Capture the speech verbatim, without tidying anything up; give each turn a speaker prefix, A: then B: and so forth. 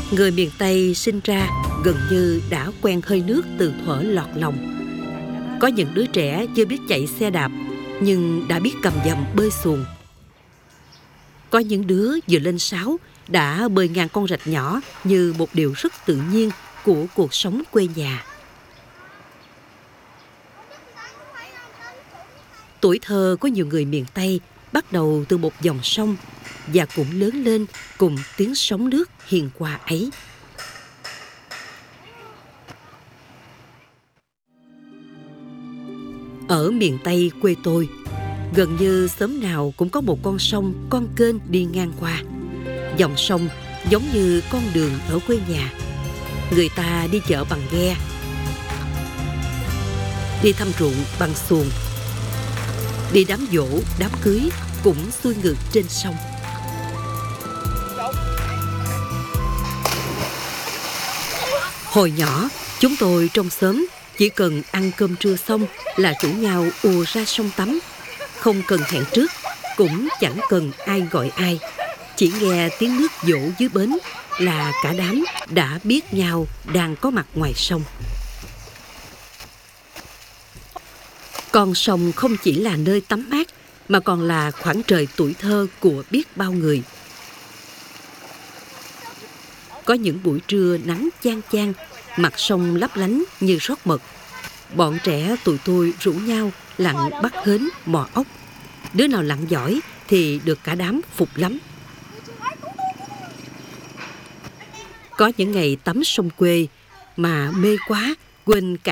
A: Người miền Tây sinh ra gần như đã quen hơi nước từ thuở lọt lòng. Có những đứa trẻ chưa biết chạy xe đạp nhưng đã biết cầm dầm bơi xuồng. Có những đứa vừa lên sáo đã bơi ngang con rạch nhỏ như một điều rất tự nhiên của cuộc sống quê nhà. Tuổi thơ của nhiều người miền Tây bắt đầu từ một dòng sông và cũng lớn lên cùng tiếng sóng nước hiền hòa ấy. Ở miền Tây quê tôi, gần như xóm nào cũng có một con sông, con kênh đi ngang qua. Dòng sông giống như con đường ở quê nhà. Người ta đi chợ bằng ghe, đi thăm ruộng bằng xuồng, đi đám giỗ, đám cưới cũng xuôi ngược trên sông. Hồi nhỏ, chúng tôi trong xóm chỉ cần ăn cơm trưa xong là rủ nhau ùa ra sông tắm. Không cần hẹn trước, cũng chẳng cần ai gọi ai. Chỉ nghe tiếng nước dỗ dưới bến là cả đám đã biết nhau đang có mặt ngoài sông. Con sông không chỉ là nơi tắm mát mà còn là khoảng trời tuổi thơ của biết bao người. Có những buổi trưa nắng chang chang, mặt sông lấp lánh như rót mật. Bọn trẻ tụi tôi rủ nhau lặn bắt hến, mò ốc. Đứa nào lặn giỏi thì được cả đám phục lắm. Có những ngày tắm sông quê mà mê quá, quên cả